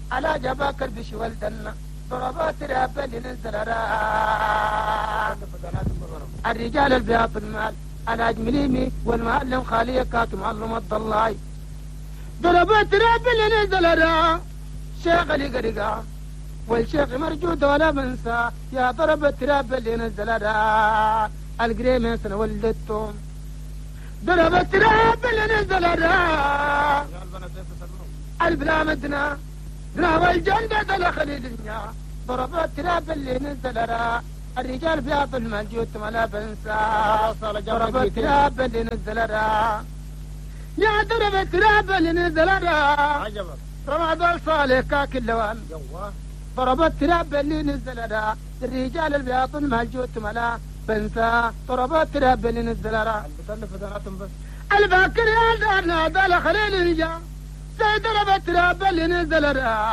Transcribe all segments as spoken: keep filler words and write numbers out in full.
على جباك البش والدنا ضربات راب اللي نزل راء الرجال البياض المال الاجمليمي والمعلم خالية كاتب معلم الضلاي ضربات راب اللي نزل راء شيخ علي قرقا والشيخ مرجود ولا منسى يا ضربة راب اللي نزل راء القريمين سنة ولدتهم ضربت راب اللي نزل راء البلا مدنا دنا والجنة دل خليلنا ضربت راب اللي نزل راء الرجال بياض الملجوت ولا بنسى ضربت راب اللي نزل راء يا ضربت راب اللي نزل راء عجبك رمضان صالح كاك اللوان ضربت راب اللي نزل راء الرجال البياض الملجوت ولا بنسى ضربت راب اللي نزل راء بتلف ذناتهم بس الباكر يا دارنا دل خليل الجا سيد ضربت راب اللي نزل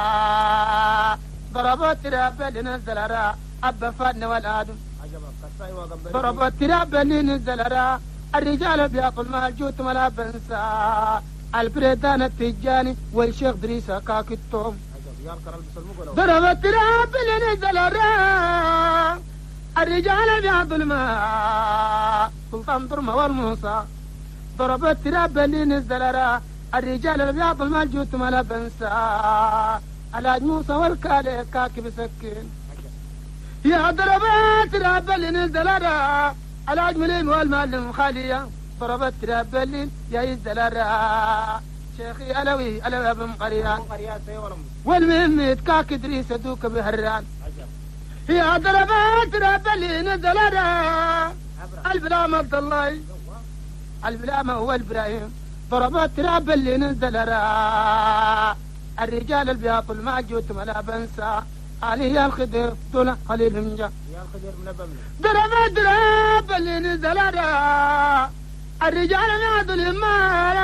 راء ضربت راب اللي نزل راء أبا فادنا والآدم عجبك قصاي وقبل ضربت راب اللي نزل راء الرجال بياكل مال جوت ولا بنسى البريدان التجاني والشيخ دريسة كاكتهم عجب يا الكرال بسلموك ولا ضربت راب اللي نزل راء الرجال بياض الماء سلطان ضرمة والموسى ضربت راب اللي نزل راء الرجال البياض المال جوت ولا بنسى الحاج موسى والكالي كاكي بسكين يا ضربات راب اللي نزل راء الحاج مليم والمعلم خالية ضربت راب اللي يا يزل راء شيخي ألوي ألوي ابن قريان قريات سي ولا والمهمد كاكي دريس دوك بهران عجب يا ضربات راب اللي نزل راء البلام عبد الله البلام هو الابراهيم ضربات راب اللي نزل راء الرجال البياض المعجوت ولا بنسى علي الخضر دون خليل منجا يا الخضر من بمنا ضربات راب اللي نزل راء الرجال البياض المال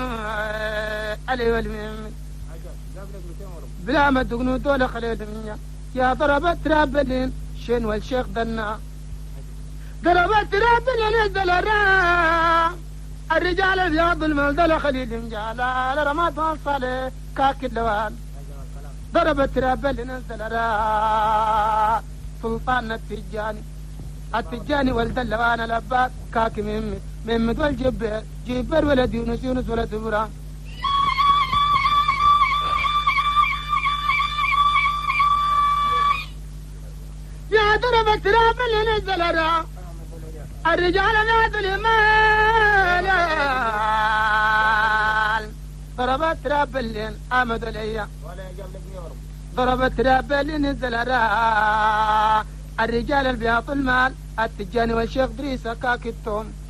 علي والمهم عجب جاب لك مئتين ولا بلا ما تقنوا دول خليل منجا يا ضربات راب اللي شين والشيخ دنا ضربات راب اللي نزل راء الرجال البياض المال خليل مجالا لرمات وصالي كاك اللوان عجب الكلام ضربت راب اللي نزل راء سلطان التجاني التجاني ولد اللوان الأباك كاك مهمد مهمد والجبر جبر ولد يونس يونس ولد إبراهيم يا ضربت راب اللي نزل راء الرجال نادوا المال ضربت راب اللين آمد الأيام ولا جاب لك مئة ولا ضربت راب اللي نزل راء الرجال البياض المال التجاني والشيخ دريس كاكتهم